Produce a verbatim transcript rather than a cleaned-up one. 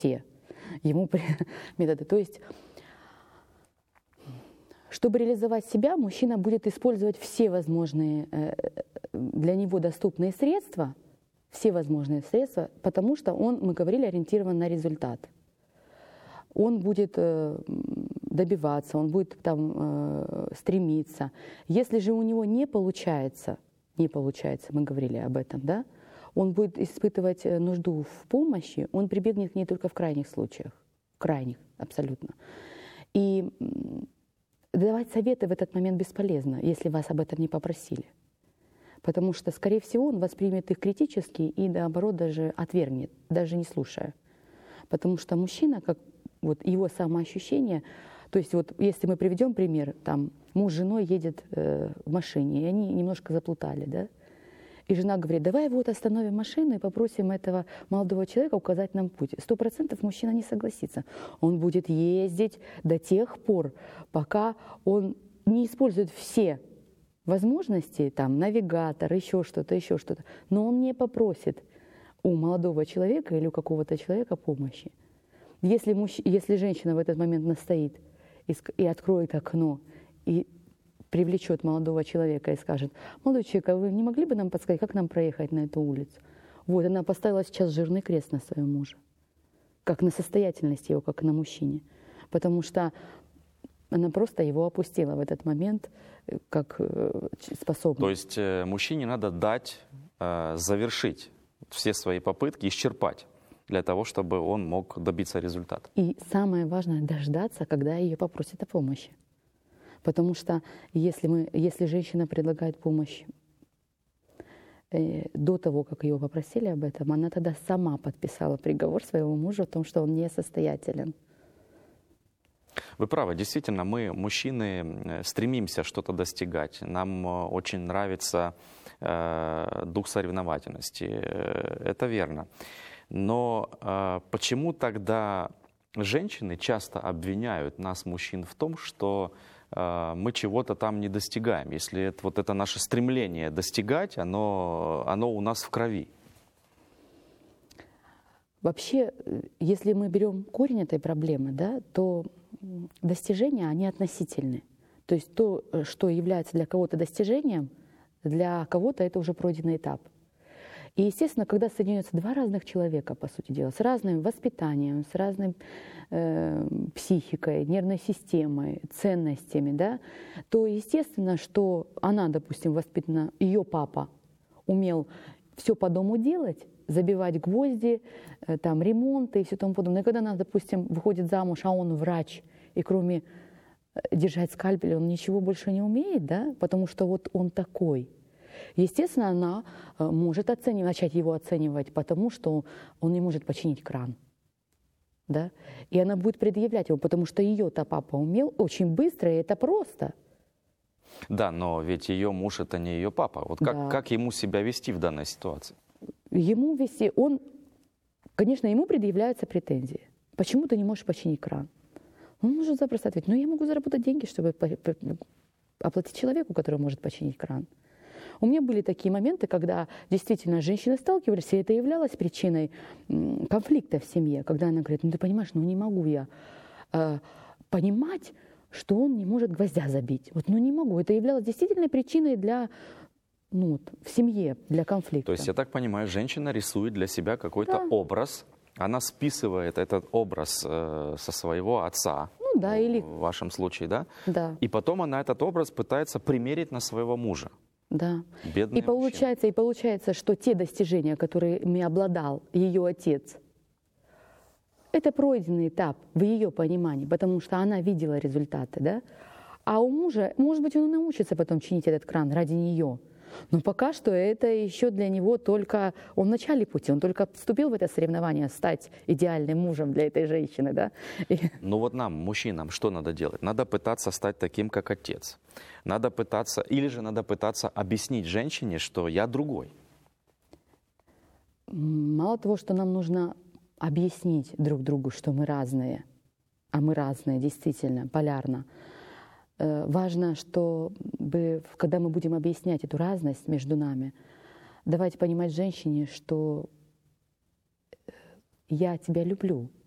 все ему методы. То есть, чтобы реализовать себя, мужчина будет использовать все возможные для него доступные средства, все возможные средства, потому что он, мы говорили, ориентирован на результат. Он будет добиваться, он будет там стремиться. Если же у него не получается, не получается, мы говорили об этом, да, он будет испытывать нужду в помощи, он прибегнет к ней только в крайних случаях, крайних абсолютно. И давать советы в этот момент бесполезно, если вас об этом не попросили. Потому что, скорее всего, он воспримет их критически и, наоборот, даже отвергнет, даже не слушая. Потому что мужчина, как вот его самоощущение, то есть вот если мы приведем пример, там муж с женой едет э, в машине, и они немножко заплутали, да? И жена говорит: давай вот остановим машину и попросим этого молодого человека указать нам путь. Сто процентов мужчина не согласится. Он будет ездить до тех пор, пока он не использует все возможности, там, навигатор, еще что-то, еще что-то, но он не попросит у молодого человека или у какого-то человека помощи. Если, мужч... Если женщина в этот момент настоит и, и откроет окно, и привлечет молодого человека и скажет: молодой человек, а вы не могли бы нам подсказать, как нам проехать на эту улицу? Вот, она поставила сейчас жирный крест на своем муже, как на состоятельность его, как на мужчине, потому что она просто его опустила в этот момент как способность. То есть э, мужчине надо дать э, завершить все свои попытки, исчерпать, для того, чтобы он мог добиться результата. И самое важное — дождаться, когда ее попросят о помощи. Потому что если, мы, если женщина предлагает помощь э, до того, как ее попросили об этом, она тогда сама подписала приговор своего мужа о том, что он несостоятелен. Вы правы, действительно, мы, мужчины, стремимся что-то достигать. Нам очень нравится э, дух соревновательности. Это верно. Но э, почему тогда женщины часто обвиняют нас, мужчин, в том, что э, мы чего-то там не достигаем, если это, вот это наше стремление достигать, оно, оно у нас в крови? Вообще, если мы берем корень этой проблемы, да, то достижения, они относительны. То есть то, что является для кого-то достижением, для кого-то это уже пройденный этап. И, естественно, когда соединяются два разных человека, по сути дела, с разным воспитанием, с разной э, психикой, нервной системой, ценностями, да, то естественно, что она, допустим, воспитана, ее папа умел все по дому делать, забивать гвозди, э, там, ремонты и все тому подобное. И когда она, допустим, выходит замуж, а он врач, и кроме держать скальпель он ничего больше не умеет, да, потому что вот он такой. Естественно, она может оценивать, начать его оценивать, потому что он не может починить кран. Да? И она будет предъявлять его, потому что ее-то папа умел очень быстро, и это просто. Да, но ведь ее муж — это не ее папа. Вот как, да. как ему себя вести в данной ситуации? Ему вести, он, конечно, ему предъявляются претензии. Почему ты не можешь починить кран? Он может запросто ответить: ну я могу заработать деньги, чтобы оплатить человеку, который может починить кран. У меня были такие моменты, когда действительно женщины сталкивались, и это являлось причиной конфликта в семье, когда она говорит: ну ты понимаешь, ну не могу я э, понимать, что он не может гвоздя забить. Вот, ну не могу. Это являлось действительной причиной для, ну, вот, в семье, для конфликта. То есть, я так понимаю, женщина рисует для себя какой-то да. образ, она списывает этот образ э, со своего отца, ну, да, в, или... в вашем случае, да? Да. И потом она этот образ пытается примерить на своего мужа. Да. Бедный и получается, и получается, что те достижения, которыми обладал ее отец, это пройденный этап в ее понимании, потому что она видела результаты, да? А у мужа, может быть, он и научится потом чинить этот кран ради нее. Но пока что это еще для него только... Он в начале пути, он только вступил в это соревнование стать идеальным мужем для этой женщины, да? И... Ну вот нам, мужчинам, что надо делать? Надо пытаться стать таким, как отец. Надо пытаться, или же надо пытаться объяснить женщине, что я другой. Мало того, что нам нужно объяснить друг другу, что мы разные, а мы разные, действительно, полярно. Важно, чтобы, когда мы будем объяснять эту разность между нами, давайте понимать женщине, что я тебя люблю,